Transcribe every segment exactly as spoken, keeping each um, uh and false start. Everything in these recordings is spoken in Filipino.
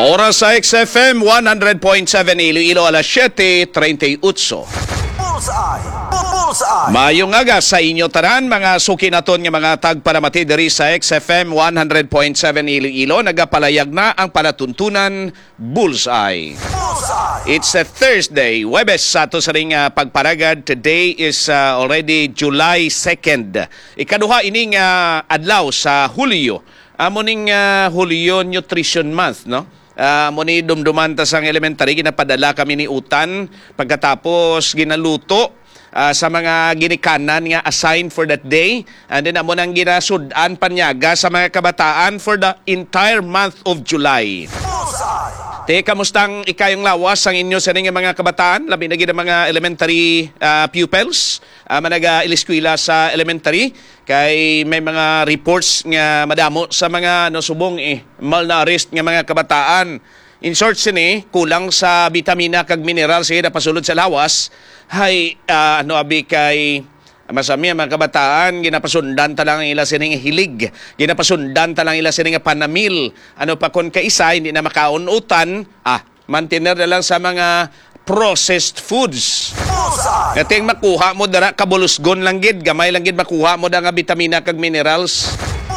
Oras sa X F M one hundred point seven Iloilo, alas siyete treinta y ocho. Bullseye! Bullseye! Mayong aga sa inyo tanan, mga suki naton nga mga tagparamati diri sa X F M one hundred point seven Iloilo. Nagapalayag na ang palatuntunan Bullseye. Bullseye! It's a Thursday, Webes sa ato sa ring uh, pagparagad. Today is uh, already July second. Ikaduha ining uh, adlaw sa Hulyo. Amo ning uh, Hulyo Nutrition Month, no? Uh, muni dumduman ta sang elementary, ginapadala kami ni Utan pagkatapos ginaluto uh, sa mga ginikanan nga assigned for that day, and then amo nang ginasudan panyaga sa mga kabataan for the entire month of July. Te, kamustang ikayong lawas ang inyo sa nga mga kabataan, labi na gina mga elementary uh, pupils, uh, managa-iliskwila sa elementary, kay may mga reports nga madamo sa mga no, subong eh, malnourished nga mga kabataan. In short, sini, kulang sa vitamina kag mineral siya na pasulod sa lawas, hay, uh, ano abi kay masami ang mga kabataan, ginapasundan talang ila sining hilig, ginapasundan talang ila sining panamil. Ano pa kon kaisa, hindi na makaunutan, ah, mantener na lang sa mga processed foods. Nating makuha mo dara kabulusgon lang gid, gamay lang gid makuha mo da nga vitamina kag minerals.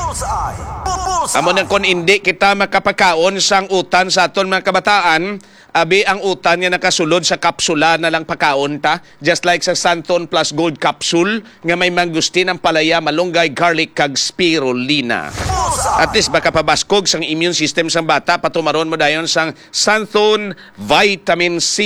Amo nang kon hindi kita makapakaon sang utan sa aton mga kabataan, abi ang utan nga nakasulod sa kapsula na lang pakaon ta, just like sa Santon Plus Gold Capsule nga may mangustin ang palaya, malunggay, garlic kag spirulina. At least baka pabaskog sang immune system sang bata, patumaron mo dayon sang Santon Vitamin C.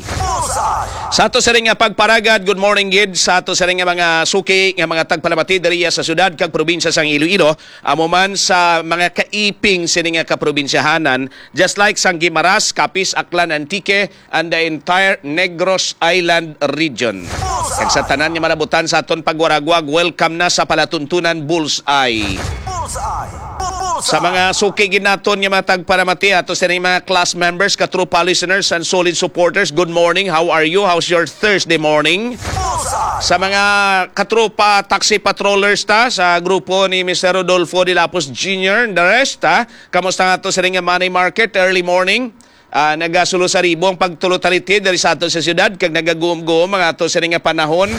Sa ato sa ring nga pagparagad, good morning gid sa ato sa ring nga mga suki nga mga tagpalamati diriya sa syudad kag probinsya sang Iloilo, amo man sa mga kaiping sini nga kaprobinsyahanan, just like sang Guimaras, Capiz, Aklan, Antique, and the entire Negros Island region. Kag sa tanan nga manabutan sa aton pagwaragwag, welcome na sa palatuntunan Bullseye. Sa mga suki ginaton nga mga tagparamati, ato sa mga class members, katrupa listeners and solid supporters, good morning, how are you? How's your Thursday morning? Sa mga katrupa taxi patrollers ta, sa grupo ni Mister Rodolfo de Lapus Junior, the rest ta, kamusta nga ato sa mga money market, early morning? Uh, nagasulo sa ribo ang pagtulotalitid dari sa ato sa siyudad, kag nagaguom-guom mga ato sa mga panahon.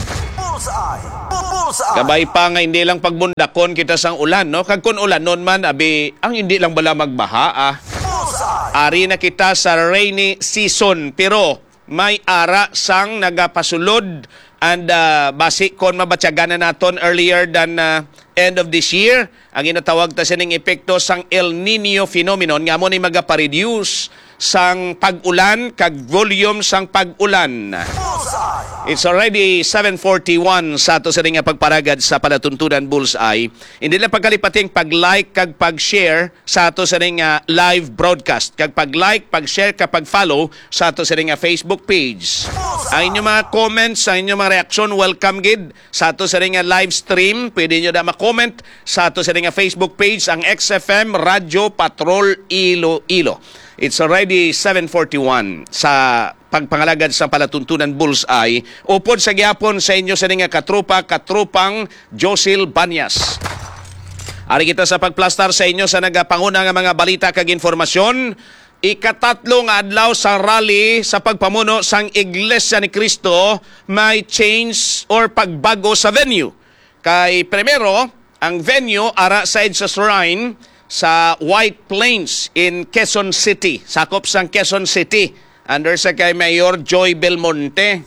Gabay pa nga hindi lang pagbundakon kita sang ulan, no? Kag kun ulan non man, abi, ang hindi lang bala magbaha, ah. Ari na kita sa rainy season, pero may ara sang nagapasulod, and uh, basi kon mabatyagan na naton earlier than uh, end of this year, ang ginatawag ta sining epekto sang El Nino phenomenon, nga mo ni magapareduce sang pag-ulan kag volume sang pag-ulan. It's already seven forty-one sa ato sa ring nga pagparagad sa palatuntunan Bullseye. Hindi lang pagkalipating pag-like kag pag-share sa ato sa ring nga live broadcast. Kag pag-like, pag-share, kag pag-follow sa ato sa ring nga Facebook page. Ang inyong mga comments, ang inyong mga reaction, welcome gid sa ato sa ring nga live stream. Pwede nyo na ma-comment sa ato sa ring nga Facebook page, ang X F M Radio Patrol Iloilo. It's already seven forty-one sa pagpangalagad sa palatuntunan Bullseye. Upod sa gyapon sa inyo sa nga katrupa, katrupang Josil Banyas. Ari kita sa pagplastar sa inyo sa nagapanguna nga mga balita kag informasyon. Ikatatlo nga adlaw sa rally sa pagpamuno sang Iglesia ni Cristo, may change or pagbago sa venue. Kay primero, ang venue ara sa Edsa Shrine sa White Plains in Quezon City. Sakop sang Quezon City. Under sa kay Mayor Joy Belmonte.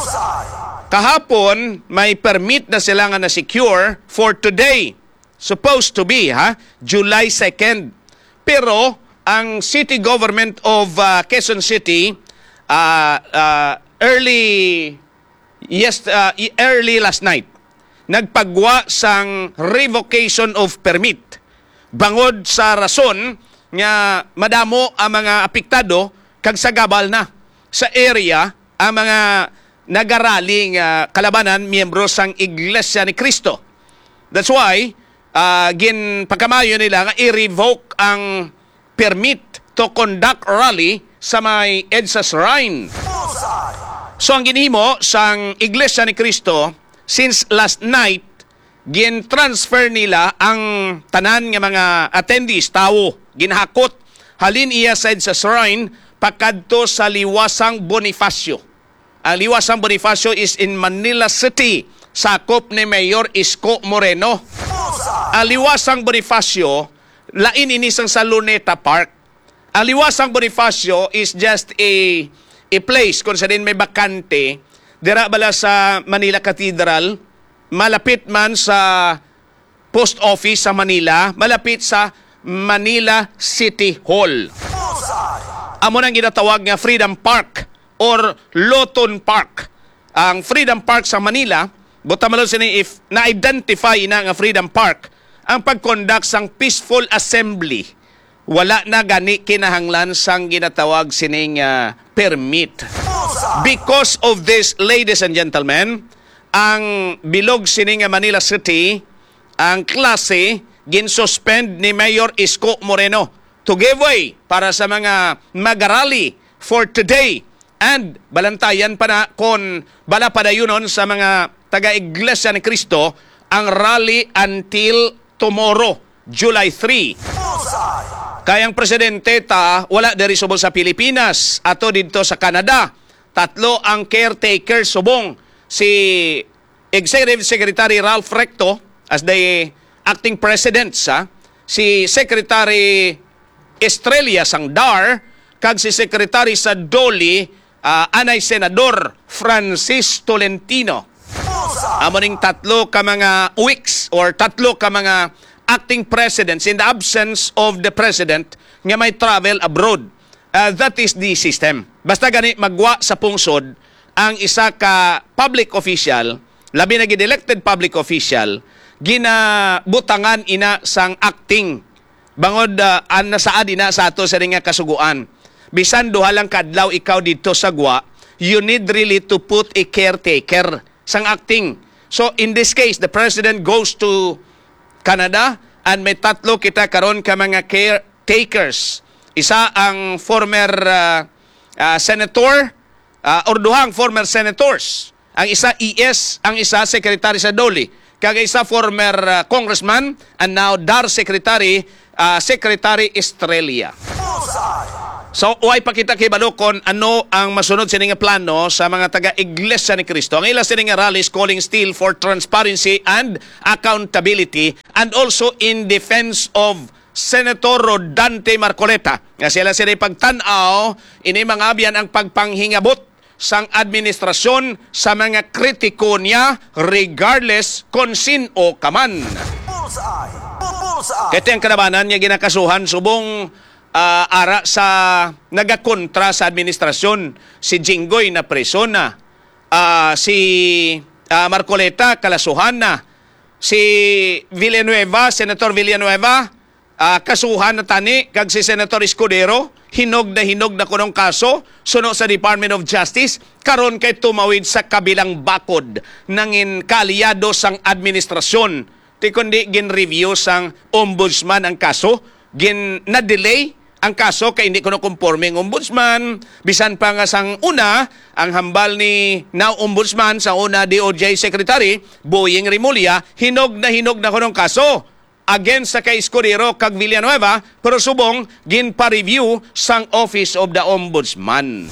Kahapon, may permit na sila nga na-secure for today. Supposed to be, ha? July second. Pero, ang City Government of uh, Quezon City, uh, uh, early, yes, uh, early last night, nagpagwa sang revocation of permit. Bangod sa rason nga madamo ang mga apektado kag sagabal na sa area ang mga nagaraling uh, kalabanan miyembro sang Iglesia ni Cristo. That's why uh, gin pagkamayo nila nga i-revoke ang permit to conduct rally sa may Edsa Shrine. So ang ginhimo sang Iglesia ni Cristo, since last night gin-transfer nila ang tanan nga mga attendees, tao, ginhakot halin iya side sa shrine pakadto sa Liwasang Bonifacio. Ang Liwasang Bonifacio is in Manila City, sakop ni Mayor Isko Moreno. Ang Liwasang Bonifacio, lain inisang sa Luneta Park. Ang Liwasang Bonifacio is just a a place kung saan may bakante, dira bala sa Manila Cathedral, malapit man sa post office sa Manila, malapit sa Manila City Hall. Amo nang ginatawag nga Freedom Park or Loton Park. Ang Freedom Park sa Manila, buta malo sini if na-identify na nga Freedom Park, ang pag-conduct sang peaceful assembly, wala na gani kinahanglan sang ginatawag sining uh, permit. Because of this, ladies and gentlemen, ang bilog sining Manila City, ang klase gin-suspend ni Mayor Isko Moreno to give way para sa mga mag-rally for today. And balantayan pa na kung bala padayunon sa mga taga-Iglesia ni Cristo ang rally until tomorrow, July third. Kayang presidente ta, wala diri subong sa Pilipinas, ato dito sa Canada. Tatlo ang caretaker subong. Si Executive Secretary Ralph Recto as the acting president, sa si Secretary Estrella Sangdar, kag si Secretary sa Doli, uh, anay Senador Francis Tolentino. Amoning tatlo ka mga weeks or tatlo ka mga acting presidents in the absence of the president nga may travel abroad. Uh, that is the system. Basta gani magwa sa pungsod ang isa ka public official, labi na gid-elected public official, ginabutangan ina sang acting bangod uh, an nasaad ina sa ato sa ringa kasuguan. Bisan duha lang kadlaw ikaw dito sa gwa, you need really to put a caretaker sang acting. So in this case, the president goes to Canada and may tatlo kita karon ka mga caretakers. Isa ang former uh, uh, senator uh, or duhang former senators. Ang isa E S, ang isa secretary sa Doli. Kag isa former uh, congressman and now D A R secretary, uh, Secretary Estrella. So, uay pakita kay Balokon ano ang masunod sining plano sa mga taga-Iglesia ni Cristo. Ang ila sining rallies calling still for transparency and accountability and also in defense of Senator Rodante Marcoleta. Nga sila sila pagtanaw, ini mga abyan ang pagpanghingabot sang administrasyon sa mga kritiko niya regardless kung sino kaman. Kaya ang kalabanan niya ginakasuhan subong Uh, ara sa nagakontra sa administrasyon, si Jinggoy na preso na, uh, si uh, Marcoleta kalasuhan na, si Villanueva, Senator Villanueva uh, kasuhan na tani, kag si Senator Escudero hinog na hinog na kunong kaso suno sa Department of Justice, karon kay tumawid sa kabilang bakod nangin kaalyado sang administrasyon, ti kundi gin-review sang ombudsman ang kaso, gin na-delay ang kaso kay hindi kuno conforming ombudsman. Bisan pa nga sang una, ang hambal ni now ombudsman sa una D O J Secretary, Boying Rimulya, hinog na hinog na kunong kaso against sa kay Escudero kag Villanueva, pero subong gin-pa-review sang Office of the Ombudsman.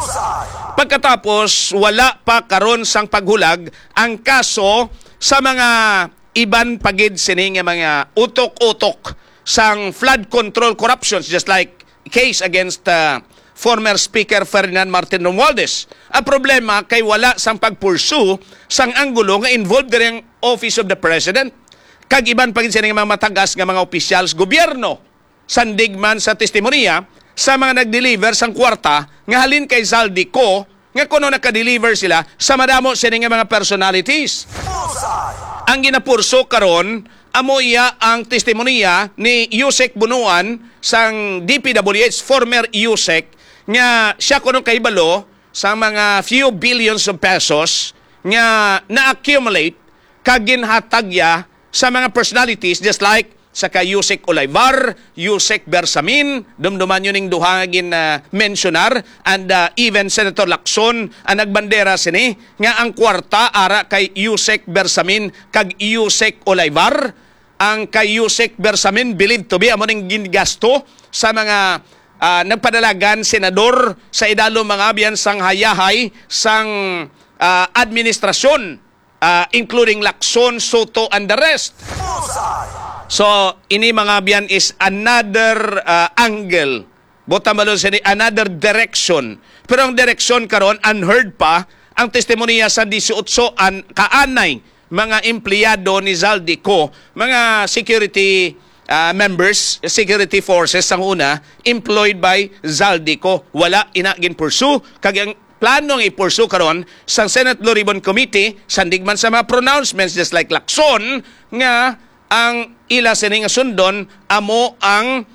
Pagkatapos, wala pa karon sang paghulag ang kaso sa mga iban pagid sining mga utok-utok sang flood control corruptions, just like case against uh, former Speaker Ferdinand Martin Romualdez. Ang problema kay wala sang pagpursue sang anggulo nga involved din ang Office of the President. Kag iban pagin siya mga matagas nga mga opisyals gobyerno. Sandigman sa testimonya sa mga nag-deliver sang kwarta nga halin kay Zaldico nga kuno naka-deliver sila sa madamo siya nga mga personalities. Ang ginapurso karon amoya ang testimonya ni Yusek Bunuan sang D P W H, former Yusek, nga siya kuno kahibalo sa mga few billions of pesos nga na-accumulate kaginhatagya sa mga personalities just like sa kay Yusek Olayvar, Yusek Bersamin, dumduman yun yung duha nga gin-mentionar, uh, and uh, even Senator Lacson ang nagbandera sini nga ang kwarta ara kay Yusek Bersamin kag Yusek Olayvar. Ang kay Yusek Bersamin believed to be amo ning gingasto sa mga ah, nagpadalagan senador sa idalo mga abyan sang hayahay sang ah, administrasyon, ah, including Lacson, Soto, and the rest. Bullseye. So, ini mga biyan is another uh, angle. Bota malo sa another direction. Pero ang direction karon unheard pa ang testimonya sa eighteen an kaanay mga empleyado ni Zaldico, mga security uh, members, security forces ang una, employed by Zaldico. Wala inagin pursue kag ang planong i-pursue karon sa Senate Blue Ribbon Committee sandigman sa mga pronouncements just like Lacson nga ang ila sining sundon amo ang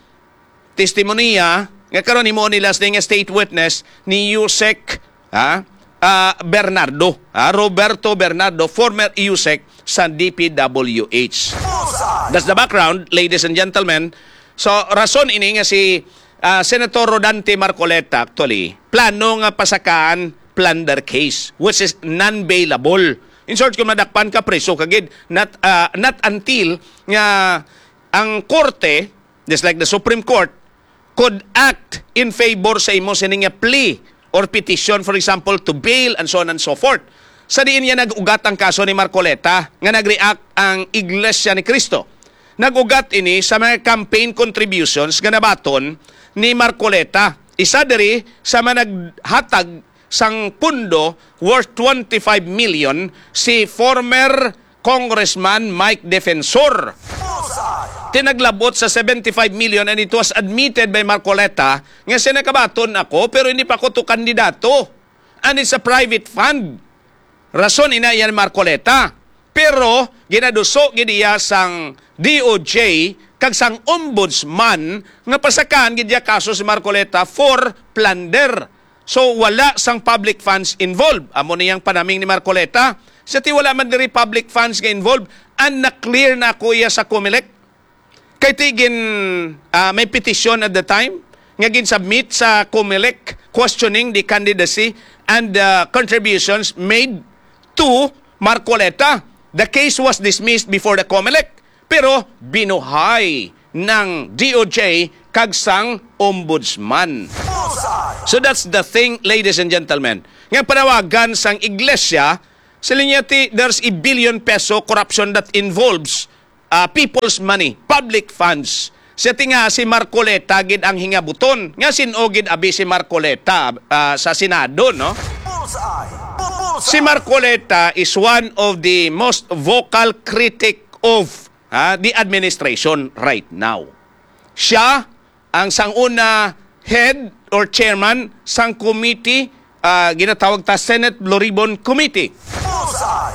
testimonya nga karon imo nila sining state witness ni Yusek ha uh, Bernardo, ha? Roberto Bernardo, former Yusek sa D P W H. Bullseye. That's the background, ladies and gentlemen. So rason ini nga si uh, Senator Rodante Marcoleta actually plano nga pasakaan plunder case which is non-bailable. In short, kung madakpan ka preso kagid not uh, not until nga ang korte, just like the Supreme Court, could act in favor sa imo sining nga plea or petition, for example, to bail and so on and so forth. Sa diin niya nag-ugat ang kaso ni Marcoleta nga nag-react ang Iglesia ni Cristo. Nag-ugat ini sa mga campaign contributions nga nabaton ni Marcoleta. Isa diri sa mga naghatag sang pundo worth twenty-five million si former Congressman Mike Defensor. Bullseye. Tinaglabot sa seventy-five million and it was admitted by Marcoleta nga sinakabaton ako pero hindi pa ko to kandidato. And it's a private fund. Rason ina yan Marcoleta. Pero ginaduso gidiya sang D O J kag sang ombudsman nga pasakaan gidiya kaso si Marcoleta for plunder. So wala sang public funds involved. Amo niyang panaming ni Marcoleta. Sa ti wala man diri public funds nga involved, and na-clear na kuya sa COMELEC. Kay tigin uh, may petition at the time nga gin-submit sa COMELEC questioning the candidacy and the contributions made to Marcoleta. The case was dismissed before the COMELEC pero binuhay ng D O J kag sang ombudsman. Bullseye. So that's the thing, ladies and gentlemen. Nga panawagan sang iglesia, sa linya ti, there's a billion peso corruption that involves uh, people's money, public funds. Sa tinga si Marcoleta gid ang hingabuton. Nga sinogid abi si Marcoleta uh, sa Senado, no? Bullseye. Bullseye. Si Marcoleta is one of the most vocal critic of uh, the administration right now. Siya ang sanguna head or chairman sang committee, uh, ginatawag ta Senate Blue Ribbon Committee. Bullseye.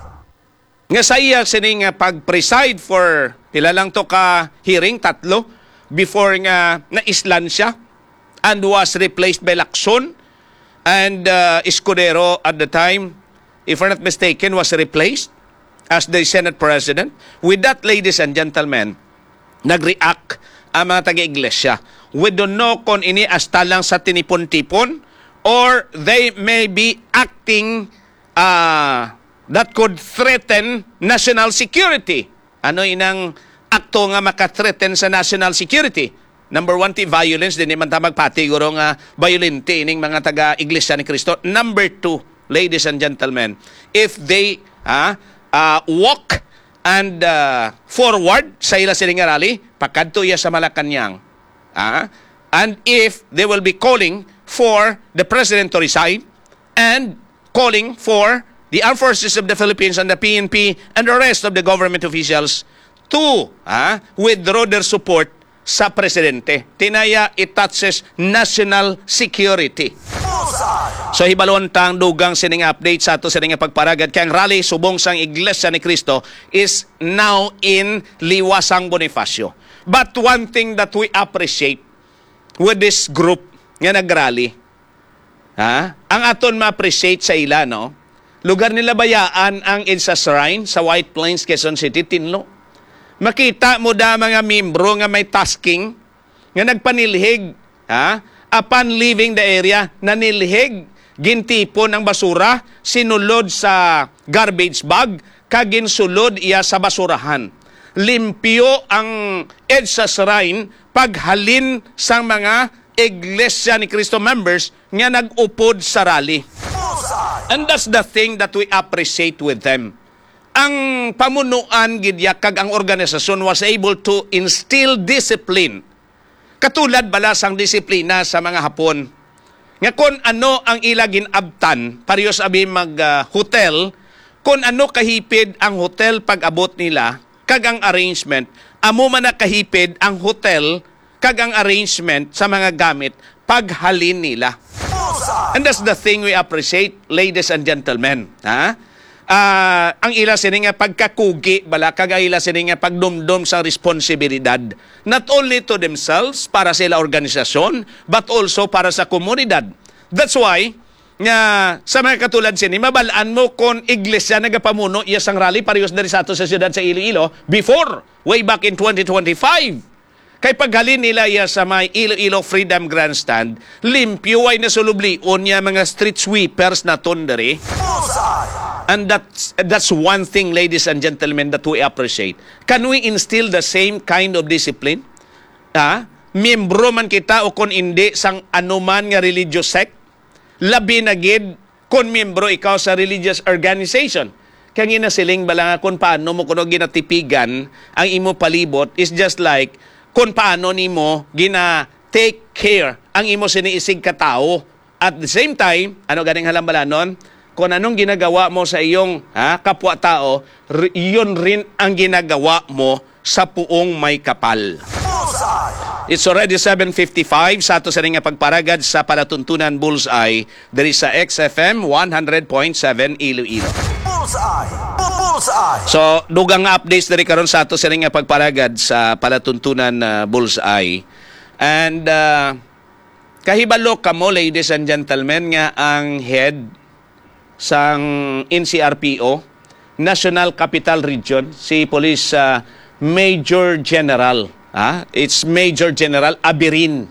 Nga sa iya sining uh, pag-preside for pila lang to ka hearing, tatlo, before nga naislan siya and was replaced by Lacson and uh, Escudero at the time, if I'm not mistaken, was replaced as the Senate President. With that, ladies and gentlemen, nag-react ang mga taga-iglesia. We don't know kung ini asta lang sa tinipon-tipon or they may be acting uh, that could threaten national security. Ano inang akto nga makathreaten sa national security? Number one, ti violence. Din naman ta magpati guro nga violente ining mga taga-iglesia ni Cristo. Number two, ladies and gentlemen, if they uh, uh, walk and uh, forward sa ila sining rally, pakadto iya sa Malacanang. Ah, and if they will be calling for the president to resign and calling for the armed forces of the Philippines and the P N P and the rest of the government officials to ah, withdraw their support sa presidente. Tinaya it touches national security. Bullseye. So hibalon tang dugang sining update sa ato sining pagparagad kay ang rally subong sang Iglesia ni Cristo is now in Liwasang Bonifacio. But one thing that we appreciate with this group nga nagrally, ha? Ang aton ma-appreciate sa ila, no? Lugar nila bayaan ang Edsa Shrine sa White Plains, Quezon City, Tinlo. Makita mo da mga membro nga may tasking nga nagpanilhig, ha? Upon leaving the area, nanilhig, gintipon ang basura, sinulod sa garbage bag, kaginsulod iya sa basurahan. Limpyo ang Edsa Shrine paghalin sang mga Iglesia ni Cristo members nga nag-upod sa rally. Bullseye. And that's the thing that we appreciate with them. Ang pamunuan gidya kag ang organisasyon was able to instill discipline. Katulad bala sang disiplina sa mga Hapon. Nga kung ano ang ila ginabtan, pareho sabi mag-hotel, kung ano kahipid ang hotel pag-abot nila, kag ang arrangement, amo man na kahipid ang hotel, kag ang arrangement sa mga gamit, paghalin nila. Bullseye. And that's the thing we appreciate, ladies and gentlemen. Ha? Ah, ang ila sini nga pagkakugi, bala, kag ang ila sini nga pagdumdum sa responsibilidad. Not only to themselves, para sa ila organisasyon, but also para sa komunidad. That's why, nga sa mga katulad sini, mabalaan mo kung iglesia nagapamuno iya sang rally parehos dari sa ato sa siyudad sa Iloilo before, way back in twenty twenty-five. Kay paghalin nila iya sa may Iloilo Freedom Grandstand, limpyo ay nasulublion niya mga street sweepers na tondere. Bullseye. And that's, that's one thing, ladies and gentlemen, that we appreciate. Can we instill the same kind of discipline? Ha? Miyembro man kita o kung hindi sang anuman nga religious sect, labi na gid kung miyembro ikaw sa religious organization. Kaya ginasiling bala nga kung paano mo kuno ginatipigan ang imo palibot is just like kung paano nimo gina take care ang imo siniisig ka tao. At the same time, ano ganing halambalanon? Kung anong ginagawa mo sa iyong ha, kapwa-tao, r- yun rin ang ginagawa mo sa puong may kapal. Bullseye. It's already seven fifty-five sa ato sa ring nga pagparagad sa palatuntunan Bullseye diri sa X F M one hundred point seven Iloilo. Bullseye. Bullseye. So, dugang nga updates diri karon sa ato sa ring nga pagparagad sa palatuntunan uh, Bullseye. And uh, kahibalo kamo, ladies and gentlemen, nga ang head sang N C R P O, National Capital Region, si Police uh, Major General, ah, it's Major General Abirin,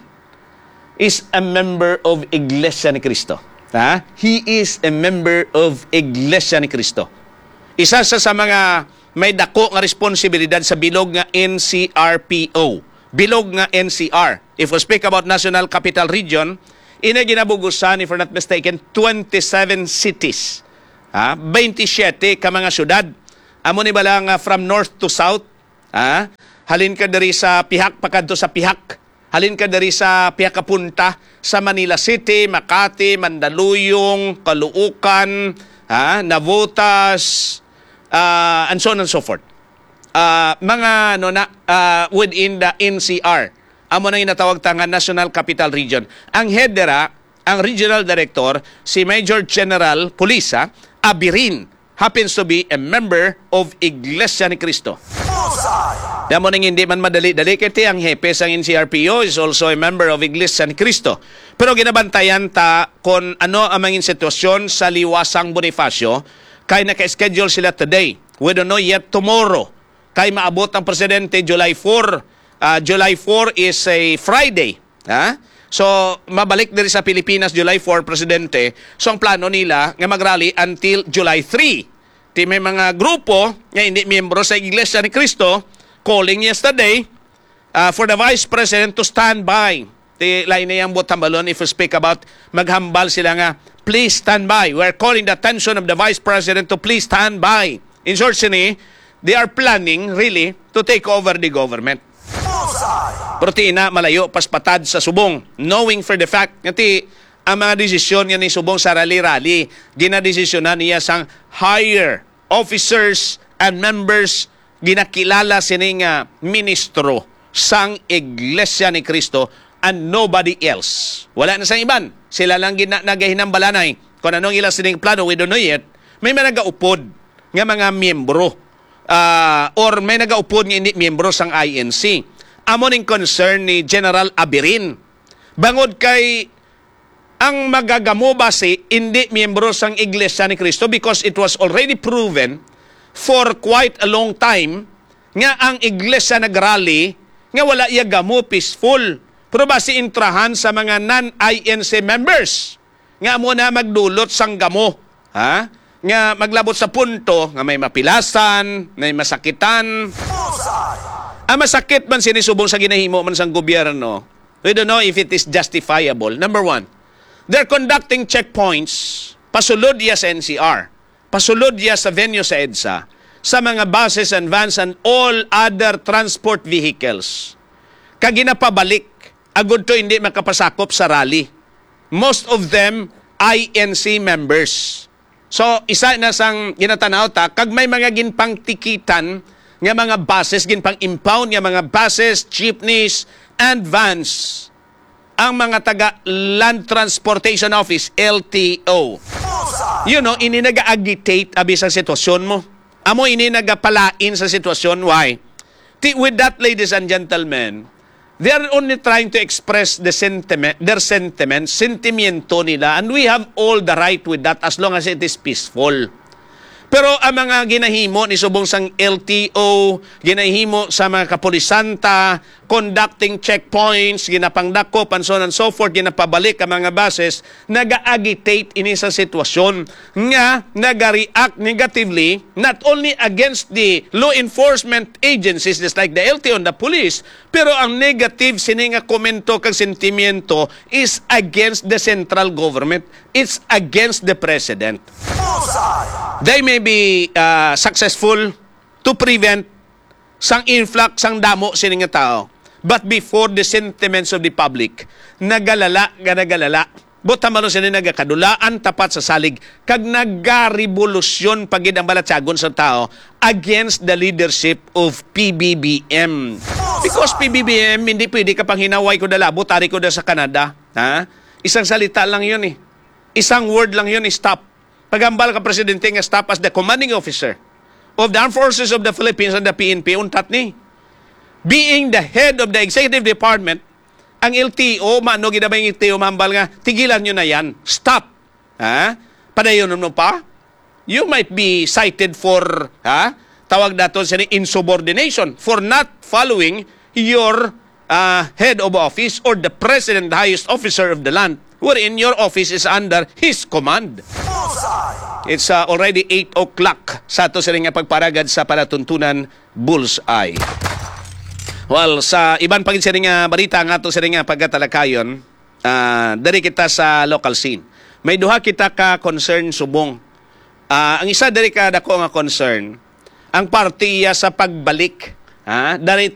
is a member of Iglesia ni Cristo. Ha? He is a member of Iglesia ni Cristo. Isa sa sa mga may dako nga responsibilidad sa bilog nga N C R P O. Bilog nga N C R. If we speak about National Capital Region, ina ginabugusan, if we're not mistaken, twenty-seven cities. Ha? twenty-seven ka mga syudad. Amo ni bala nga from north to south. Ha? Halin ka dari sa pihak pakadto sa pihak. Halin ka dari sa pihak kapunta sa Manila City, Makati, Mandaluyong, Caloocan, ha? Navotas, uh, and so on and so forth. Uh, mga no na uh, within the N C R. Amo na inatawag tangan National Capital Region. Ang head dera, ang regional director, si Major General Pulisa Abirin, happens to be a member of Iglesia ni Cristo. Bullseye. Damo nang hindi man madali-dali kiti ang hepe sang N C R P O is also a member of Iglesia ni Cristo. Pero ginabantayan ta kung ano ang mga sitwasyon sa Liwasang Bonifacio kay naka-schedule sila today. We don't know yet tomorrow. Kay maabot ang presidente July four. Uh, July four is a Friday. Ha? So, mabalik diri sa Pilipinas July four, presidente. So, ang plano nila nga mag-rally until July three. Ti may mga grupo nga hindi miyembro sa Iglesia ni Cristo calling yesterday uh, for the Vice President to stand by. Ti lain na yung butambalon if we speak about maghambal sila nga, please stand by. We're calling the attention of the Vice President to please stand by. In short, sini, they are planning really to take over the government. Bullseye. Pero ti ina malayo paspatad sa subong, knowing for the fact nga ti ang mga desisyon nga ni subong sa rally-rally ginadesisyonan niya sang higher officers and members ginakilala sining uh, ministro sang Iglesia ni Cristo and nobody else. Wala na sang iban. Sila lang gina nagahinambalanay kung anong ila sining plano, we don't know yet. May mga nagaupod nga mga miyembro uh, or may nagaupod nga hindi miyembro sang I N C. Amo ning concern ni General Abirin. Bangod kay ang magagamo base hindi miyembro sang Iglesia ni Cristo because it was already proven for quite a long time nga ang Iglesia nagrally nga wala iya gamo peaceful. Pero base intrahan sa mga non-I N C members nga mo na magdulot sang gamo. Ha? Nga maglabot sa punto nga may mapilasan, may masakitan. Bullseye. Ang masakit man sinisubong sa ginahimo man sang gobyerno, We don't know if it is justifiable. Number one, they're conducting checkpoints pasulod ya sa N C R, pasulod ya sa venue sa EDSA, sa mga buses and vans and all other transport vehicles. Kaginapabalik, agud to hindi makapasakop sa rally. Most of them I N C members. So, isa na sang ginatanaw ta, kag may mga ginpang tikitan nga mga buses, ginpang impound nga mga buses, jeepneys, and vans. Ang mga taga Land Transportation Office, L T O. You know, ini naga-agitate abi sa sitwasyon mo. Amo ini nagapalain sa sitwasyon. Why? With that, ladies and gentlemen, they are only trying to express the sentiment, their sentiments, sentimiento nila, and we have all the right with that as long as it is peaceful. Pero ang mga ginahimo ni subong sang L T O, ginahimo sa mga kapulisanta, conducting checkpoints, ginapangdako, and so on and so forth, ginapabalik ang mga bases, naga-agitate ini sa sitwasyon nga naga-react negatively not only against the law enforcement agencies just like the L T O and the police, pero ang negative sini nga komento kag sentimiento is against the central government. It's against the president. They may be uh, successful to prevent sang influx, sang damo sini nga tao. But before the sentiments of the public, nagalala, nagalala. Buta man sini nagakadulaan tapat sa salig kag nagarevolusyon pagid ang balatsagon sa tao against the leadership of P B B M. Because P B B M hindi pwede ka pang hinaway ko dala, butari ko da sa Canada, ha? Isang salita lang 'yun eh. Isang word lang 'yun, stop. Pagambal ka presidente nga stop as the commanding officer of the Armed Forces of the Philippines and the P N P, untat ni. Being the head of the executive department, ang L T O, maano ginabay yung L T O, mambal nga, tigilan nyo na yan. Stop. Ha? Padayon mo pa? You might be cited for, ha? Tawag dato sa insubordination for not following your uh, head of office or the president, the highest officer of the land, wherein your office is under his command. It's uh, already eight o'clock sa ato sa nga pagparagad sa palatuntunan Bullseye. Well, sa iban pagin sa nga balita nga ato sa nga pagkatalakayon, uh, dari kita sa local scene. May duha kita ka concern subong. Uh, ang isa dari ka dako nga concern, ang partiya sa pagbalik, ha? Dari